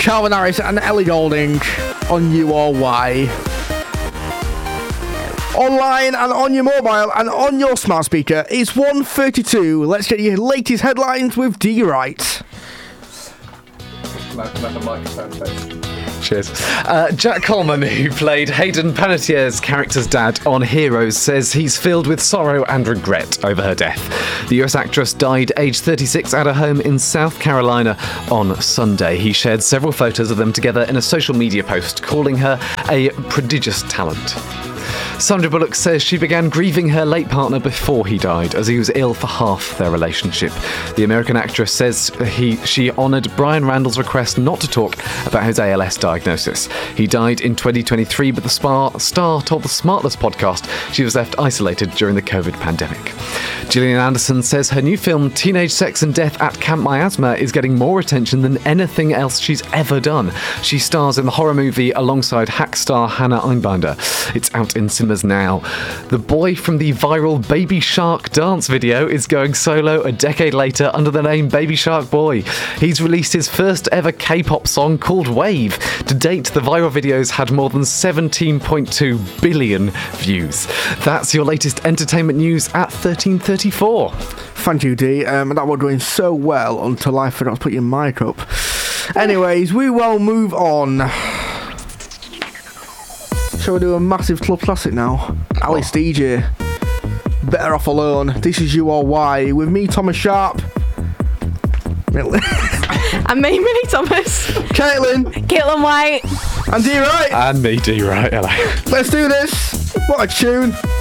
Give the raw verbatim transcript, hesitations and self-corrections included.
Calvin Harris and Ellie Goulding on You or Why. Online and on your mobile and on your smart speaker, it's one thirty-two. Let's get your latest headlines with D Wright. Cheers. Uh, Jack Coleman, who played Hayden Panettiere's character's dad on Heroes, says he's filled with sorrow and regret over her death. The U S actress died aged thirty-six at her home in South Carolina on Sunday. He shared several photos of them together in a social media post, calling her a prodigious talent. Sandra Bullock says she began grieving her late partner before he died, as he was ill for half their relationship. The American actress says he she honoured Brian Randall's request not to talk about his A L S diagnosis. He died in twenty twenty-three, but the spa, star told the Smartless podcast she was left isolated during the COVID pandemic. Gillian Anderson says her new film Teenage Sex and Death at Camp Miasma is getting more attention than anything else she's ever done. She stars in the horror movie alongside hack star Hannah Einbinder. It's out in cinemas now. The boy from the viral Baby Shark dance video is going solo a decade later under the name Baby Shark Boy. He's released his first ever K-pop song called Wave. To date, the viral video's had more than seventeen point two billion views. That's your latest entertainment news at thirteen thirty-four. Thank you, D. Um, that was doing so well until I forgot to put your mic up. Anyways, we will move on. Shall we do a massive club classic now? Alice D J, Better Off Alone. This is You or Why with me, Thomas Sharp. And me, Millie Thomas. Caitlin. Caitlin White. And D Wright. And me, D Wright. Hello. Let's do this. What a tune.